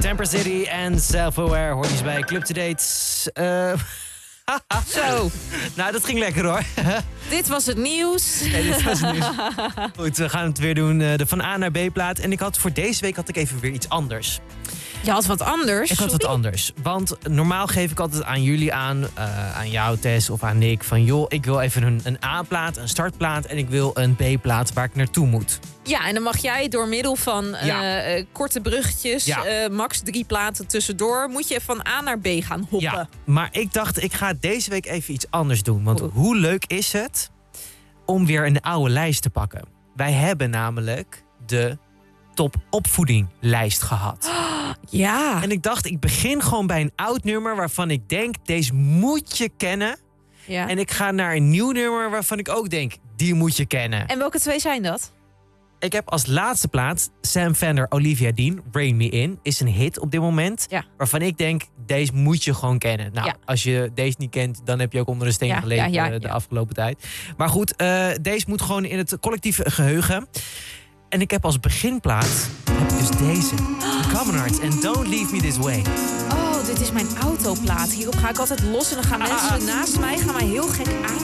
Temper City en Self-Aware hoor je bij Club to Date. Zo. Nou, dat ging lekker hoor. Dit was het nieuws. Nee, dit was het nieuws. Goed, we gaan het weer doen. De van A naar B plaat. En voor deze week had ik even weer iets anders. Je had wat anders. Ik had wat anders. Want normaal geef ik altijd aan jullie aan jou Tess of aan Nick, van joh, ik wil even een A-plaat, een startplaat en ik wil een B-plaat waar ik naartoe moet. Ja, en dan mag jij door middel van korte bruggetjes, max 3 platen tussendoor, moet je van A naar B gaan hoppen. Ja, maar ik dacht, ik ga deze week even iets anders doen. Want hoe leuk is het om weer een oude lijst te pakken? Wij hebben namelijk de top opvoedinglijst gehad. Ja. En ik dacht, ik begin gewoon bij een oud nummer waarvan ik denk, deze moet je kennen. Ja. En ik ga naar een nieuw nummer waarvan ik ook denk, die moet je kennen. En welke 2 zijn dat? Ik heb als laatste plaats Sam Fender, Olivia Dean, Rain Me In. Is een hit op dit moment. Ja. Waarvan ik denk, deze moet je gewoon kennen. Nou, als je deze niet kent, dan heb je ook onder een steen gelegen de afgelopen tijd. Maar goed, deze moet gewoon in het collectieve geheugen. En ik heb als beginplaat dus deze. The Common Arts en Don't Leave Me This Way. Oh, dit is mijn autoplaat. Hierop ga ik altijd los en dan gaan mensen naast mij heel gek aan.